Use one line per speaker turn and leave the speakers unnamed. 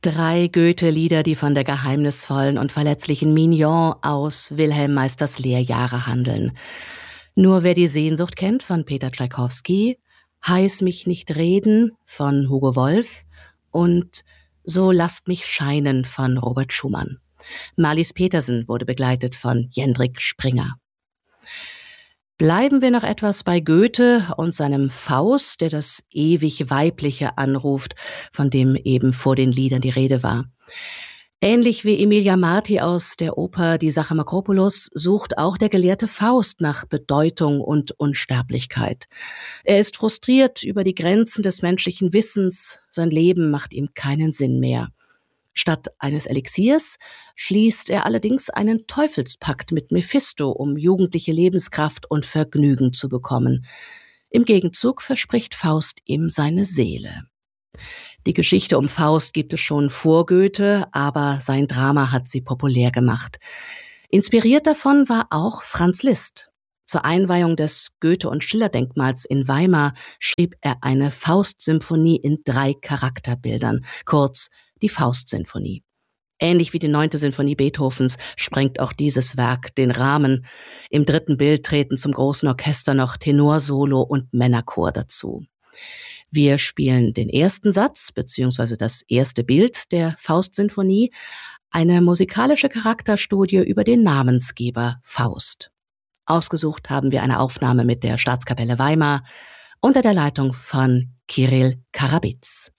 3 Goethe-Lieder, die von der geheimnisvollen und verletzlichen Mignon aus Wilhelm Meisters Lehrjahre handeln. Nur wer die Sehnsucht kennt von Peter Tschaikowski, Heiß mich nicht reden von Hugo Wolf und So lasst mich scheinen von Robert Schumann. Marlies Petersen wurde begleitet von Jendrik Springer. Bleiben wir noch etwas bei Goethe und seinem Faust, der das ewig Weibliche anruft, von dem eben vor den Liedern die Rede war. Ähnlich wie Emilia Marti aus der Oper Die Sache Makropulos sucht auch der gelehrte Faust nach Bedeutung und Unsterblichkeit. Er ist frustriert über die Grenzen des menschlichen Wissens, sein Leben macht ihm keinen Sinn mehr. Statt eines Elixiers schließt er allerdings einen Teufelspakt mit Mephisto, um jugendliche Lebenskraft und Vergnügen zu bekommen. Im Gegenzug verspricht Faust ihm seine Seele. Die Geschichte um Faust gibt es schon vor Goethe, aber sein Drama hat sie populär gemacht. Inspiriert davon war auch Franz Liszt. Zur Einweihung des Goethe- und Schiller-Denkmals in Weimar schrieb er eine Faust-Symphonie in 3 Charakterbildern, kurz die Faust-Sinfonie. Ähnlich wie die 9. Sinfonie Beethovens sprengt auch dieses Werk den Rahmen. Im 3. Bild treten zum großen Orchester noch Tenorsolo und Männerchor dazu. Wir spielen den ersten Satz bzw. das erste Bild der Faust-Sinfonie, eine musikalische Charakterstudie über den Namensgeber Faust. Ausgesucht haben wir eine Aufnahme mit der Staatskapelle Weimar unter der Leitung von Kirill Karabitz.